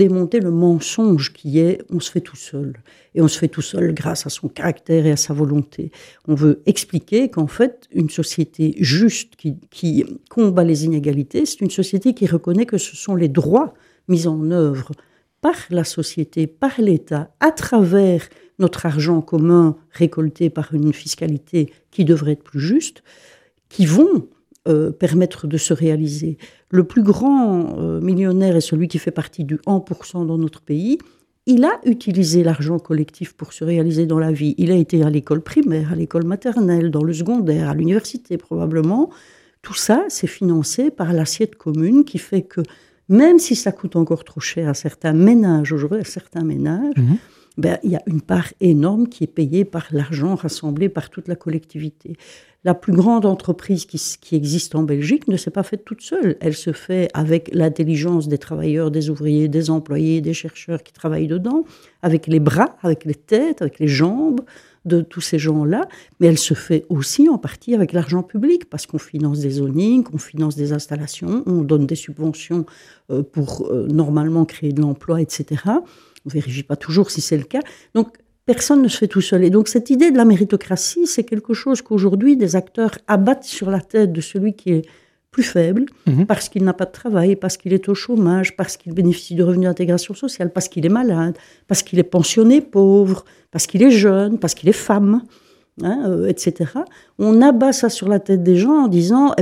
démonter le mensonge qui est « on se fait tout seul ». Et on se fait tout seul grâce à son caractère et à sa volonté. On veut expliquer qu'en fait, une société juste qui combat les inégalités, c'est une société qui reconnaît que ce sont les droits mis en œuvre par la société, par l'État, à travers notre argent commun récolté par une fiscalité qui devrait être plus juste, qui vont permettre de se réaliser. Le plus grand millionnaire est celui qui fait partie du 1% dans notre pays. Il a utilisé l'argent collectif pour se réaliser dans la vie. Il a été à l'école primaire, à l'école maternelle, dans le secondaire, à l'université probablement. Tout ça, c'est financé par l'assiette commune qui fait que, même si ça coûte encore trop cher à certains ménages, aujourd'hui à certains ménages, il y a une part énorme qui est payée par l'argent rassemblé par toute la collectivité. La plus grande entreprise qui existe en Belgique ne s'est pas faite toute seule. Elle se fait avec l'intelligence des travailleurs, des ouvriers, des employés, des chercheurs qui travaillent dedans, avec les bras, avec les têtes, avec les jambes de tous ces gens-là. Mais elle se fait aussi en partie avec l'argent public, parce qu'on finance des zonings, on finance des installations, on donne des subventions pour normalement créer de l'emploi, etc. On ne vérifie pas toujours si c'est le cas. Donc, personne ne se fait tout seul. Et donc, cette idée de la méritocratie, c'est quelque chose qu'aujourd'hui, des acteurs abattent sur la tête de celui qui est plus faible, parce qu'il n'a pas de travail, parce qu'il est au chômage, parce qu'il bénéficie de revenus d'intégration sociale, parce qu'il est malade, parce qu'il est pensionné pauvre, parce qu'il est jeune, parce qu'il est femme, etc. On abat ça sur la tête des gens en disant,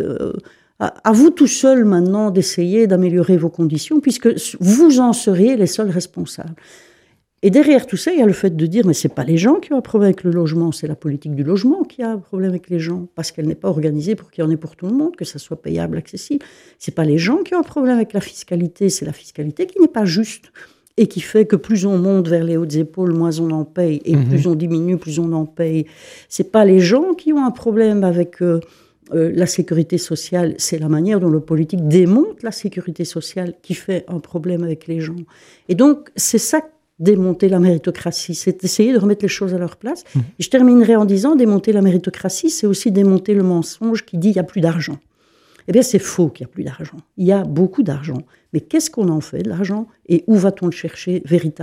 à vous tout seul maintenant d'essayer d'améliorer vos conditions, puisque vous en seriez les seuls responsables. Et derrière tout ça, il y a le fait de dire, mais ce n'est pas les gens qui ont un problème avec le logement, c'est la politique du logement qui a un problème avec les gens, parce qu'elle n'est pas organisée pour qu'il y en ait pour tout le monde, que ça soit payable, accessible. Ce n'est pas les gens qui ont un problème avec la fiscalité, c'est la fiscalité qui n'est pas juste, et qui fait que plus on monte vers les hautes épaules, moins on en paye, et plus on diminue, plus on en paye. Ce n'est pas les gens qui ont un problème avec la sécurité sociale, c'est la manière dont le politique démonte la sécurité sociale qui fait un problème avec les gens. Et donc, c'est ça démonter la méritocratie, c'est essayer de remettre les choses à leur place. Et je terminerai en disant, démonter la méritocratie, c'est aussi démonter le mensonge qui dit qu'il n'y a plus d'argent. Eh bien, c'est faux qu'il n'y a plus d'argent. Il y a beaucoup d'argent. Mais qu'est-ce qu'on en fait de l'argent et où va-t-on le chercher véritablement ?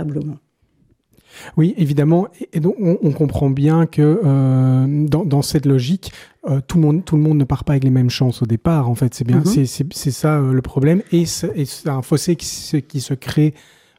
Oui, évidemment. Et donc, on comprend bien que dans cette logique, tout le monde ne part pas avec les mêmes chances au départ. En fait, c'est bien, c'est ça le problème. Et c'est un fossé qui se crée.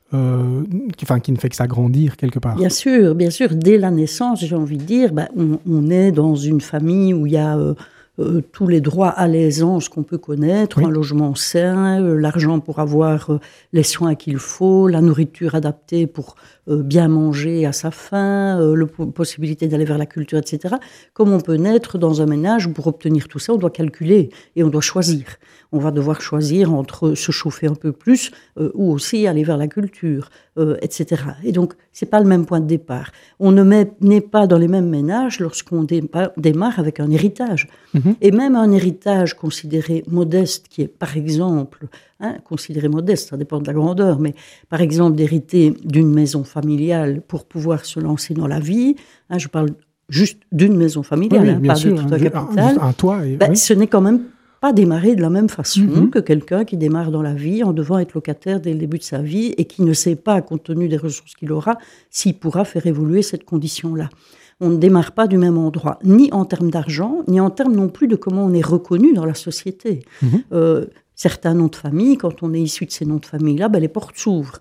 Qui ne fait que s'agrandir quelque part. Bien sûr. Dès la naissance, j'ai envie de dire, on est dans une famille où il y a tous les droits à l'aisance qu'on peut connaître, un logement sain, l'argent pour avoir les soins qu'il faut, la nourriture adaptée pour bien manger à sa faim, la possibilité d'aller vers la culture, etc. Comme on peut naître dans un ménage où pour obtenir tout ça, on doit calculer et on doit choisir. On va devoir choisir entre se chauffer un peu plus ou aussi aller vers la culture, etc. Et donc, ce n'est pas le même point de départ. On ne naît pas dans les mêmes ménages lorsqu'on démarre avec un héritage. Et même un héritage considéré modeste, qui est par exemple, considéré modeste, ça dépend de la grandeur, mais par exemple d'hériter d'une maison familiale pour pouvoir se lancer dans la vie, je parle juste d'une maison familiale, pas de tout un capital, un toit. Ce n'est quand même pas démarrer de la même façon que quelqu'un qui démarre dans la vie en devant être locataire dès le début de sa vie et qui ne sait pas, compte tenu des ressources qu'il aura, s'il pourra faire évoluer cette condition-là. On ne démarre pas du même endroit, ni en termes d'argent, ni en termes non plus de comment on est reconnu dans la société. Certains noms de famille, quand on est issu de ces noms de famille-là, les portes s'ouvrent.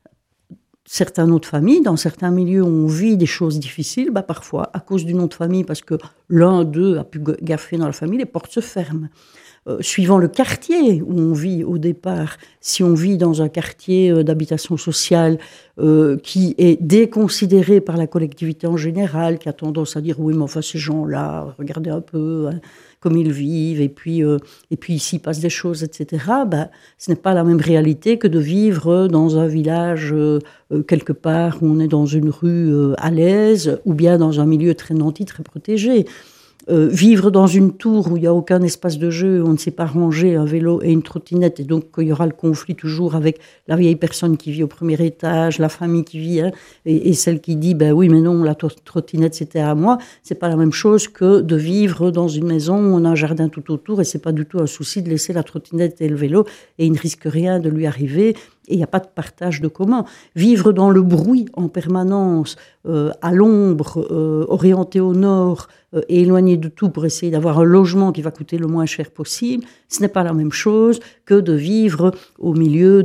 Certains noms de famille, dans certains milieux où on vit des choses difficiles, parfois, à cause du nom de famille, parce que l'un d'eux a pu gaffer dans la famille, les portes se ferment. Suivant le quartier où on vit au départ, si on vit dans un quartier d'habitation sociale qui est déconsidéré par la collectivité en général, qui a tendance à dire « oui, mais enfin ces gens-là, regardez un peu comme ils vivent, et puis ici passe des choses, etc. » Ce n'est pas la même réalité que de vivre dans un village quelque part où on est dans une rue à l'aise, ou bien dans un milieu très nanti, très protégé. vivre dans une tour où il n'y a aucun espace de jeu, où on ne sait pas ranger un vélo et une trottinette, et donc il y aura le conflit toujours avec la vieille personne qui vit au premier étage, la famille qui vit, et celle qui dit oui, mais non, la trottinette c'était à moi. C'est pas la même chose que de vivre dans une maison où on a un jardin tout autour, et c'est pas du tout un souci de laisser la trottinette et le vélo, et il ne risque rien de lui arriver. Et il n'y a pas de partage de commun. Vivre dans le bruit en permanence, à l'ombre, orienté au nord et éloigné de tout pour essayer d'avoir un logement qui va coûter le moins cher possible, ce n'est pas la même chose que de vivre au milieu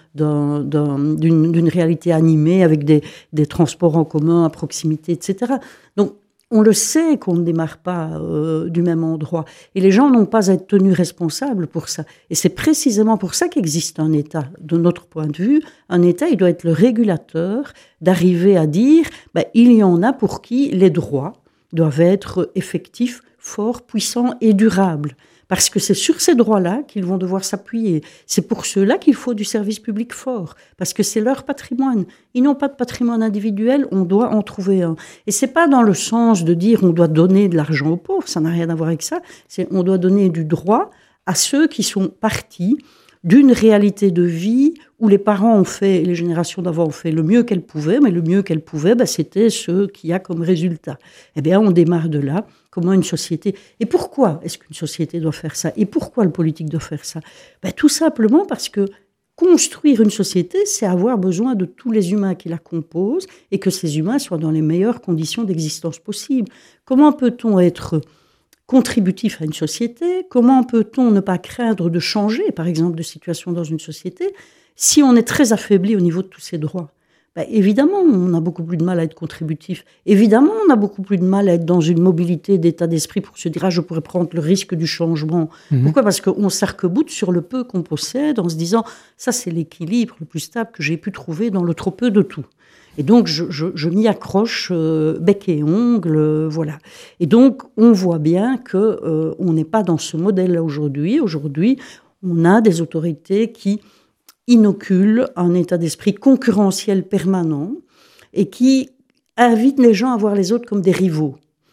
d'une réalité animée avec des transports en commun à proximité, etc. Donc, on le sait qu'on ne démarre pas du même endroit. Et les gens n'ont pas à être tenus responsables pour ça. Et c'est précisément pour ça qu'existe un État. De notre point de vue, un État, il doit être le régulateur d'arriver à dire il y en a pour qui les droits doivent être effectifs, forts, puissants et durables. Parce que c'est sur ces droits-là qu'ils vont devoir s'appuyer. C'est pour ceux-là qu'il faut du service public fort, parce que c'est leur patrimoine. Ils n'ont pas de patrimoine individuel, on doit en trouver un. Et c'est pas dans le sens de dire on doit donner de l'argent aux pauvres, ça n'a rien à voir avec ça. C'est on doit donner du droit à ceux qui sont partis d'une réalité de vie où les parents ont fait, et les générations d'avant ont fait le mieux qu'elles pouvaient, mais le mieux qu'elles pouvaient, c'était ce qu'il y a comme résultat. Eh bien, on démarre de là. Comment une société... Et pourquoi est-ce qu'une société doit faire ça? Et pourquoi le politique doit faire ça? Tout simplement parce que construire une société, c'est avoir besoin de tous les humains qui la composent et que ces humains soient dans les meilleures conditions d'existence possibles. Comment peut-on être contributif à une société? Comment peut-on ne pas craindre de changer, par exemple, de situation dans une société, si on est très affaibli au niveau de tous ces droits? Évidemment, on a beaucoup plus de mal à être contributif. Évidemment, on a beaucoup plus de mal à être dans une mobilité d'état d'esprit pour se dire je pourrais prendre le risque du changement. Pourquoi? Parce qu'on s'arc-boute sur le peu qu'on possède en se disant ça, c'est l'équilibre le plus stable que j'ai pu trouver dans le trop peu de tout. Et donc, je m'y accroche bec et ongle, voilà. Et donc, on voit bien qu'on n'est pas dans ce modèle-là aujourd'hui. Aujourd'hui, on a des autorités qui inocule un état d'esprit concurrentiel permanent et qui invite les gens à voir les autres comme des rivaux.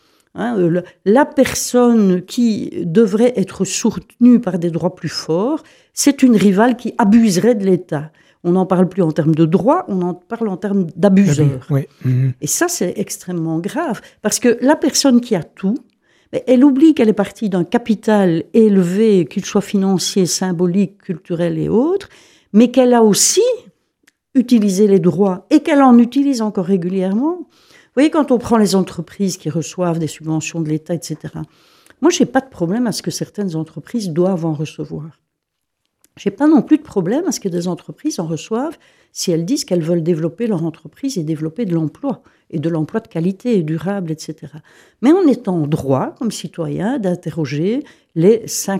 La personne qui devrait être soutenue par des droits plus forts, c'est une rivale qui abuserait de l'État. On n'en parle plus en termes de droits, on en parle en termes d'abuseurs. Oui. Et ça, c'est extrêmement grave, parce que la personne qui a tout, elle oublie qu'elle est partie d'un capital élevé, qu'il soit financier, symbolique, culturel et autres, mais qu'elle a aussi utilisé les droits et qu'elle en utilise encore régulièrement. Vous voyez, quand on prend les entreprises qui reçoivent des subventions de l'État, etc., moi, je n'ai pas de problème à ce que certaines entreprises doivent en recevoir. Je n'ai pas non plus de problème à ce que des entreprises en reçoivent si elles disent qu'elles veulent développer leur entreprise et développer de l'emploi, et de l'emploi de qualité et durable, etc. Mais on est en droit, comme citoyen, d'interroger les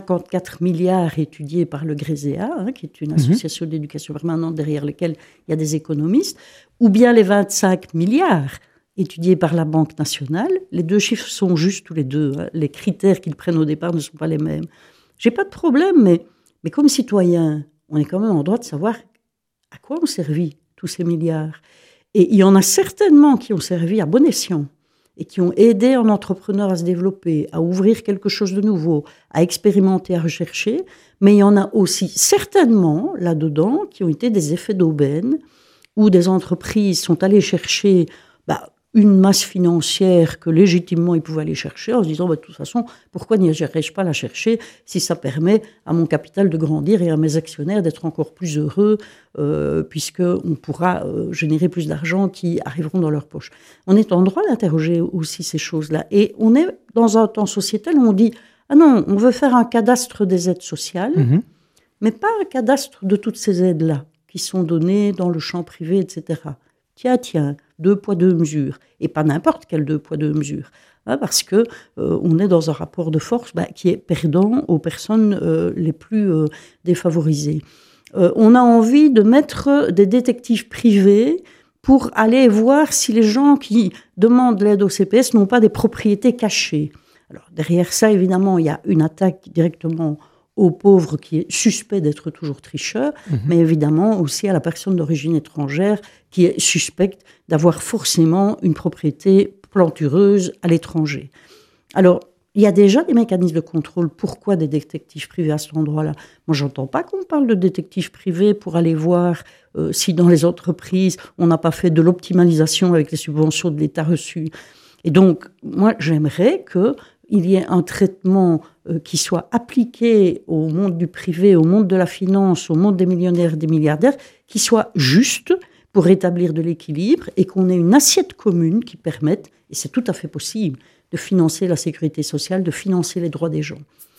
54 milliards étudiés par le GRESEA, qui est une association d'éducation permanente derrière laquelle il y a des économistes, ou bien les 25 milliards étudiés par la Banque nationale. Les deux chiffres sont justes tous les deux. Les critères qu'ils prennent au départ ne sont pas les mêmes. Je n'ai pas de problème, mais comme citoyen, on est quand même en droit de savoir à quoi ont servi tous ces milliards. Et il y en a certainement qui ont servi à bon escient et qui ont aidé un entrepreneur à se développer, à ouvrir quelque chose de nouveau, à expérimenter, à rechercher. Mais il y en a aussi certainement là-dedans qui ont été des effets d'aubaine où des entreprises sont allées chercher une masse financière que légitimement ils pouvaient aller chercher en se disant de toute façon, pourquoi n'irais-je pas la chercher si ça permet à mon capital de grandir et à mes actionnaires d'être encore plus heureux puisqu'on pourra générer plus d'argent qui arriveront dans leur poche. On est en droit d'interroger aussi ces choses-là. Et on est dans un temps sociétal où on dit « Ah non, on veut faire un cadastre des aides sociales, mais pas un cadastre de toutes ces aides-là qui sont données dans le champ privé, etc. » Tiens, 2 poids, 2 mesures. Et pas n'importe quel 2 poids, 2 mesures. Parce que on est dans un rapport de force qui est perdant aux personnes les plus défavorisées. On a envie de mettre des détectives privés pour aller voir si les gens qui demandent l'aide au CPS n'ont pas des propriétés cachées. Alors, derrière ça, évidemment, il y a une attaque directement aux pauvres qui est suspect d'être toujours tricheur, mais évidemment aussi à la personne d'origine étrangère qui est suspecte d'avoir forcément une propriété plantureuse à l'étranger. Alors, il y a déjà des mécanismes de contrôle. Pourquoi des détectives privés à cet endroit-là? Moi, j'entends pas qu'on parle de détectives privés pour aller voir si dans les entreprises, on n'a pas fait de l'optimalisation avec les subventions de l'État reçues. Et donc, moi, j'aimerais qu'il y ait un traitement qui soit appliqué au monde du privé, au monde de la finance, au monde des millionnaires et des milliardaires, qui soit juste pour rétablir de l'équilibre et qu'on ait une assiette commune qui permette, et c'est tout à fait possible, de financer la sécurité sociale, de financer les droits des gens.